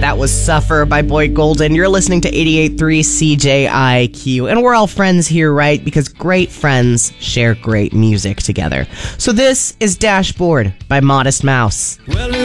That was Suffer by Boy Golden. You're listening to 88.3 CJIQ. And we're all friends here, right? Because great friends share great music together. So this is Dashboard by Modest Mouse. Well,